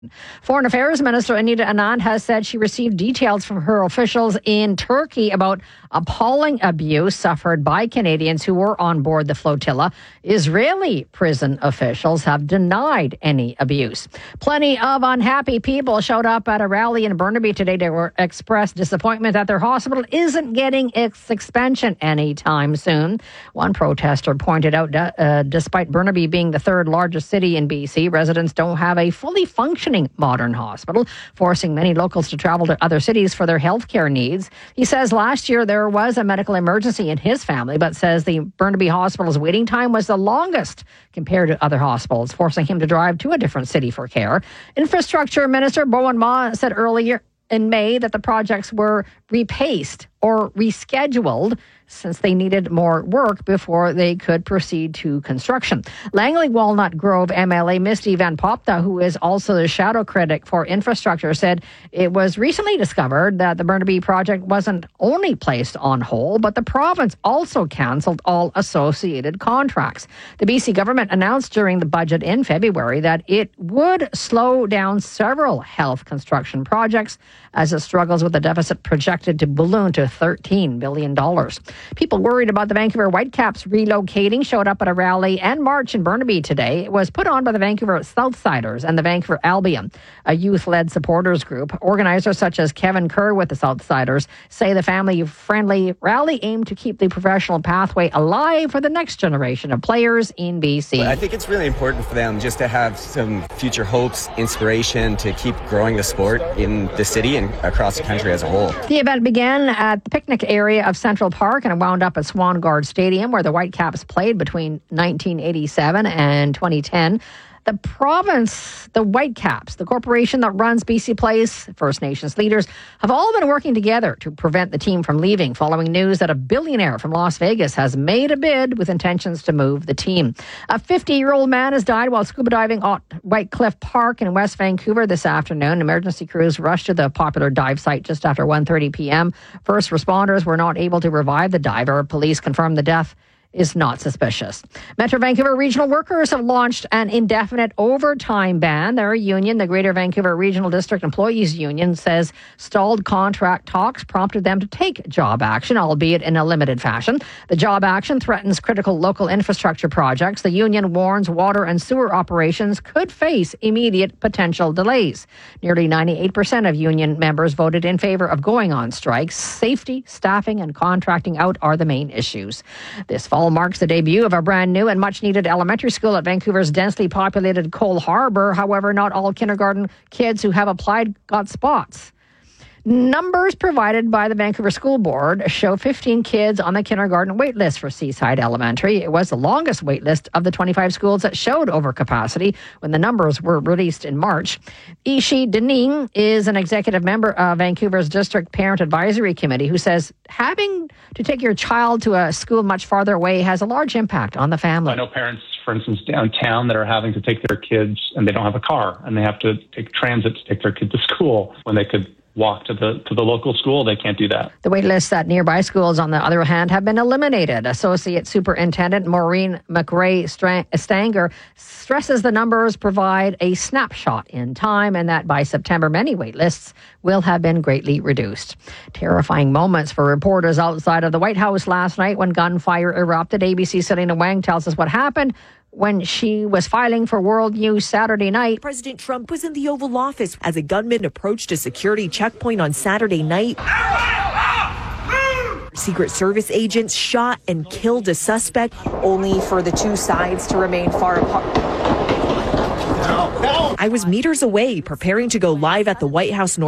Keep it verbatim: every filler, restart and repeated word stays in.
Foreign Affairs Minister Anita Anand has said she received details from her officials in Turkey about appalling abuse suffered by Canadians who were on board the flotilla. Israeli prison officials have denied any abuse. Plenty of unhappy people showed up at a rally in Burnaby today to express disappointment that their hospital isn't getting its expansion anytime soon. One protester pointed out that uh, despite Burnaby being the third largest city in B C, residents don't have a fully functioning modern hospital, forcing many locals to travel to other cities for their healthcare needs. He says last year there was a medical emergency in his family, but says the Burnaby Hospital's waiting time was the longest compared to other hospitals, forcing him to drive to a different city for care. Infrastructure Minister Bowen Ma said earlier in May that the projects were repaced or rescheduled since they needed more work before they could proceed to construction. Langley Walnut Grove M L A Misty Van Popta, who is also the shadow critic for infrastructure, said it was recently discovered that the Burnaby project wasn't only placed on hold, but the province also cancelled all associated contracts. The B C government announced during the budget in February that it would slow down several health construction projects as it struggles with a deficit projected to balloon to thirteen billion dollars. People worried about the Vancouver Whitecaps relocating showed up at a rally and march in Burnaby today. It was put on by the Vancouver Southsiders and the Vancouver Albion, a youth-led supporters group. Organizers such as Kevin Kerr with the Southsiders say the family-friendly rally aimed to keep the professional pathway alive for the next generation of players in B C. I think it's really important for them just to have some future hopes, inspiration to keep growing the sport in the city and across the country as a whole. The event began at the picnic area of Central Park and it wound up at Swan Guard Stadium, where the Whitecaps played between nineteen eighty-seven and twenty ten. The province, the Whitecaps, the corporation that runs B C Place, First Nations leaders, have all been working together to prevent the team from leaving, following news that a billionaire from Las Vegas has made a bid with intentions to move the team. A fifty-year-old man has died while scuba diving at White Cliff Park in West Vancouver this afternoon. Emergency crews rushed to the popular dive site just after one thirty p.m. First responders were not able to revive the diver. Police confirmed the death is not suspicious. Metro Vancouver regional workers have launched an indefinite overtime ban. Their union, the Greater Vancouver Regional District Employees Union, says stalled contract talks prompted them to take job action, albeit in a limited fashion. The job action threatens critical local infrastructure projects. The union warns water and sewer operations could face immediate potential delays. Nearly ninety-eight percent of union members voted in favor of going on strikes. Safety, staffing, and contracting out are the main issues. This fall marks the debut of a brand new and much needed elementary school at Vancouver's densely populated Cole Harbour. However, not all kindergarten kids who have applied got spots. Numbers provided by the Vancouver School Board show fifteen kids on the kindergarten waitlist for Seaside Elementary. It was the longest waitlist of the twenty-five schools that showed overcapacity when the numbers were released in March. Ishi Dening is an executive member of Vancouver's District Parent Advisory Committee who says having to take your child to a school much farther away has a large impact on the family. I know parents, for instance, downtown that are having to take their kids and they don't have a car and they have to take transit to take their kid to school when they could walk to the to the local school. They can't do that. The wait lists at nearby schools, on the other hand, have been eliminated. Associate Superintendent Maureen McRae Stanger stresses the numbers provide a snapshot in time and that by September, many wait lists will have been greatly reduced. Terrifying moments for reporters outside of the White House last night when gunfire erupted. A B C's Selena Wang tells us what happened when she was filing for World News Saturday night. President Trump was in the Oval Office as a gunman approached a security checkpoint on Saturday night. Secret Service agents shot and killed a suspect, only for the two sides to remain far apart. I was meters away preparing to go live at the White House North